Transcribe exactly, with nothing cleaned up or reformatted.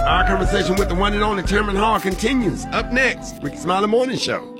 Our conversation with the one and only Chairman Hall continues. Up next, Ricky Smiley Morning Show.